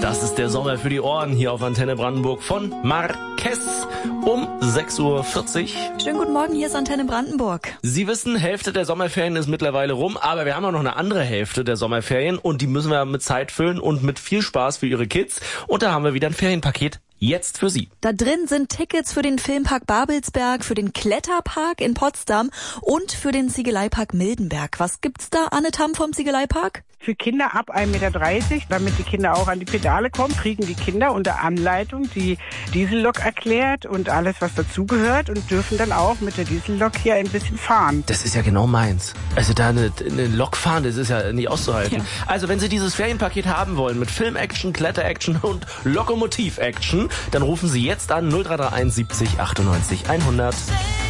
Das ist der Sommer für die Ohren hier auf Antenne Brandenburg von Marquez um 6:40 Uhr. Schönen guten Morgen, hier ist Antenne Brandenburg. Sie wissen, Hälfte der Sommerferien ist mittlerweile rum, aber wir haben auch noch eine andere Hälfte der Sommerferien und die müssen wir mit Zeit füllen und mit viel Spaß für Ihre Kids. Und da haben wir wieder ein Ferienpaket jetzt für Sie. Da drin sind Tickets für den Filmpark Babelsberg, für den Kletterpark in Potsdam und für den Ziegeleipark Mildenberg. Was gibt's da, Anne Tamm vom Ziegeleipark? Für Kinder ab 1,30 Meter, damit die Kinder auch an die Pedale kommen, kriegen die Kinder unter Anleitung die Diesellok erklärt und alles, was dazugehört und dürfen dann auch mit der Diesellok hier ein bisschen fahren. Das ist ja genau meins. Also da eine Lok fahren, das ist ja nicht auszuhalten. Ja. Also wenn Sie dieses Ferienpaket haben wollen mit Film-Action, Kletter-Action und Lokomotiv-Action, dann rufen Sie jetzt an 0331 70 98 100.